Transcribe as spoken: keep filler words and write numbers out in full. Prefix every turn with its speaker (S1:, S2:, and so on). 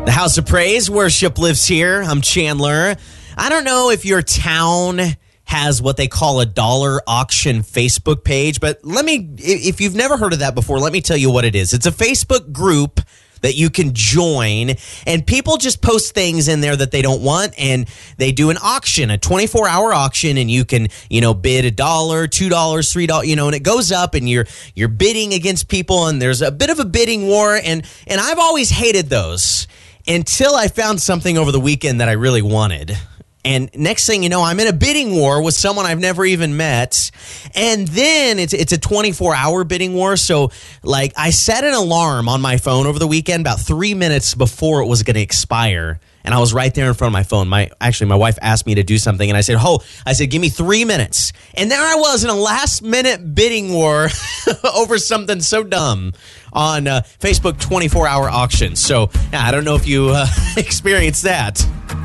S1: The House of Praise worship lives here. I'm Chandler. I don't know if your town has what they call a dollar auction Facebook page, but let me, if you've never heard of that before, let me tell you what it is. It's a Facebook group that you can join, and people just post things in there that they don't want, and they do an auction, a twenty-four hour auction, and you can, you know, bid a dollar, two dollars, three dollars, you know, and it goes up, and you're you're bidding against people, and there's a bit of a bidding war, and and I've always hated those until I found something over the weekend that I really wanted. And next thing you know, I'm in a bidding war with someone I've never even met. And then it's it's a twenty-four hour bidding war. So, like, I set an alarm on my phone over the weekend about three minutes before it was going to expire. And I was right there in front of my phone. My Actually, my wife asked me to do something, and I said, oh, I said, give me three minutes. And there I was in a last-minute bidding war over something so dumb on uh, Facebook twenty-four hour auctions. So, yeah, I don't know if you uh, experienced that.